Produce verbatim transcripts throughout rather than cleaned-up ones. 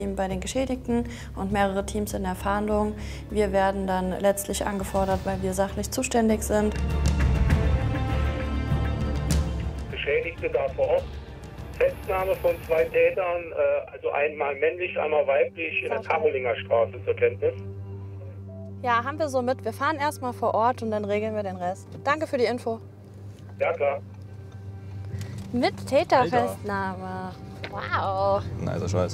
Bei den Geschädigten und mehrere Teams in der Fahndung. Wir werden dann letztlich angefordert, weil wir sachlich zuständig sind. Geschädigte da vor Ort. Festnahme von zwei Tätern, also einmal männlich, einmal weiblich, in der Karolinger Straße zur Kenntnis. Ja, haben wir so mit. Wir fahren erstmal vor Ort und dann regeln wir den Rest. Danke für die Info. Ja, klar. Mit Täterfestnahme. Wow. Nicer Scheiß.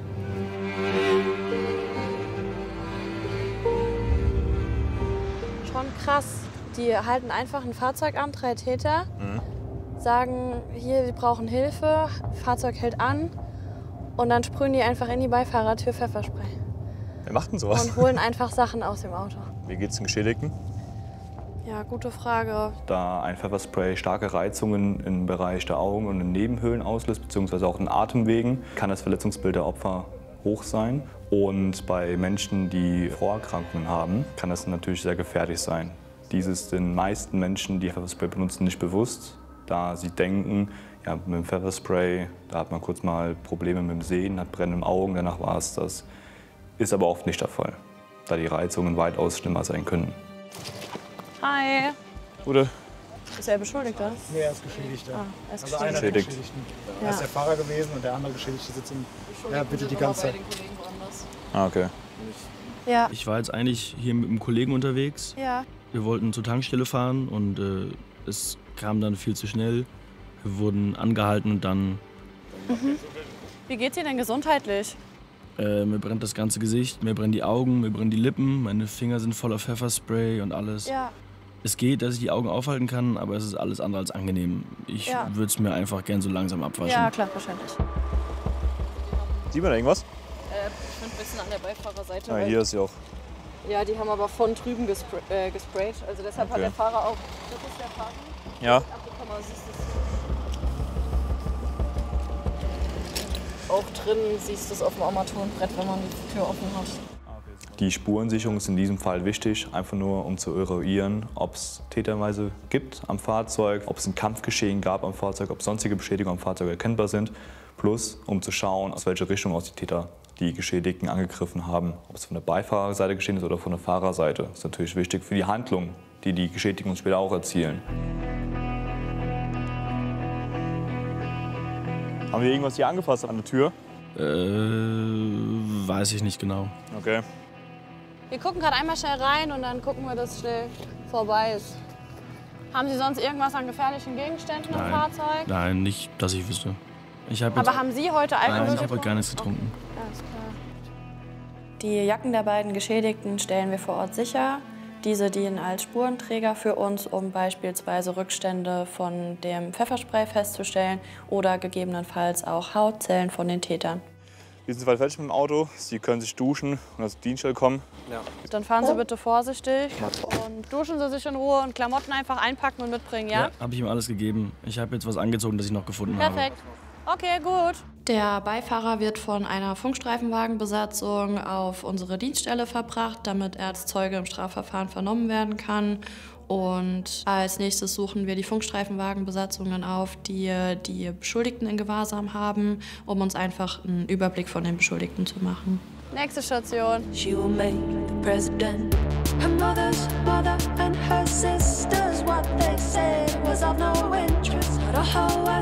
Schon krass. Die halten einfach ein Fahrzeug an, drei Täter, mhm. sagen, hier, sie brauchen Hilfe, Fahrzeug hält an und dann sprühen die einfach in die Beifahrertür Pfefferspray. Wer macht denn sowas? Und holen einfach Sachen aus dem Auto. Wie geht's den Geschädigten? Ja, gute Frage. Da ein Pfefferspray starke Reizungen im Bereich der Augen und den Nebenhöhlen auslöst, beziehungsweise auch in Atemwegen, kann das Verletzungsbild der Opfer hoch sein. Und bei Menschen, die Vorerkrankungen haben, kann das natürlich sehr gefährlich sein. Dies ist den meisten Menschen, die Pfefferspray benutzen, nicht bewusst, da sie denken, ja, mit dem Pfefferspray, da hat man kurz mal Probleme mit dem Sehen, hat brennende Augen, danach war es das. Ist aber oft nicht der Fall, da die Reizungen weitaus schlimmer sein können. Hi. Gute. Ist er Beschuldigter? Nee, er ist Geschädigter. Ah, er ist also einer der Geschädigt. Geschädigten. Ja. Er ist der Fahrer gewesen und der andere Geschädigte sitzt im... Ja, bitte die ganze Zeit. Ah, okay. Ja. Ich war jetzt eigentlich hier mit einem Kollegen unterwegs. Ja. Wir wollten zur Tankstelle fahren und äh, es kam dann viel zu schnell. Wir wurden angehalten und dann... Mhm. Wie geht's Ihnen denn gesundheitlich? Äh, mir brennt das ganze Gesicht, mir brennen die Augen, mir brennen die Lippen, meine Finger sind voller Pfefferspray und alles. Ja. Es geht, dass ich die Augen aufhalten kann, aber es ist alles andere als angenehm. Ich Ja. würde es mir einfach gern so langsam abwaschen. Ja, klar, verständlich. Sieht man da irgendwas? Äh, ich bin ein bisschen an der Beifahrerseite. Ah, weil- hier ist sie auch. Ja, die haben aber von drüben gespray, äh, gesprayt. Also deshalb Okay. hat der Fahrer auch. Das ist der Fahrer. Ja. Abgekommen, also siehst du auch drin, siehst du es auf dem Armaturenbrett, wenn man die Tür offen hat. Die Spurensicherung ist in diesem Fall wichtig, einfach nur um zu eruieren, ob es Täterweise gibt am Fahrzeug, ob es ein Kampfgeschehen gab am Fahrzeug, ob sonstige Beschädigungen am Fahrzeug erkennbar sind. Plus, um zu schauen, aus welcher Richtung aus die Täter die Geschädigten angegriffen haben. Ob es von der Beifahrerseite geschehen ist oder von der Fahrerseite. Das ist natürlich wichtig für die Handlung, die die Geschädigten später auch erzielen. Haben wir irgendwas hier angefasst an der Tür? Äh, weiß ich nicht genau. Okay. Wir gucken gerade einmal schnell rein und dann gucken wir, dass schnell vorbei ist. Haben Sie sonst irgendwas an gefährlichen Gegenständen im Nein. Fahrzeug? Nein, nicht, dass ich wüsste. Ich hab jetzt, Aber haben Sie heute Alkohol nein, ich habe getrunken? heute gar nichts getrunken. Ja, ist klar. Die Jacken der beiden Geschädigten stellen wir vor Ort sicher. Diese dienen als Spurenträger für uns, um beispielsweise Rückstände von dem Pfefferspray festzustellen oder gegebenenfalls auch Hautzellen von den Tätern. Wir sind fertig mit dem Auto. Sie können sich duschen und zur Dienststelle kommen. Ja. Dann fahren Sie bitte vorsichtig und duschen Sie sich in Ruhe und Klamotten einfach einpacken und mitbringen, ja? Ja, habe ich ihm alles gegeben. Ich habe jetzt was angezogen, das ich noch gefunden Perfekt. Okay, gut. Der Beifahrer wird von einer Funkstreifenwagenbesatzung auf unsere Dienststelle verbracht, damit er als Zeuge im Strafverfahren vernommen werden kann. Und als nächstes suchen wir die Funkstreifenwagenbesatzungen auf, die die Beschuldigten in Gewahrsam haben, um uns einfach einen Überblick von den Beschuldigten zu machen. Nächste Station. She will make the president. Her mother's mother and her sisters, what they said was of no interest. But a whole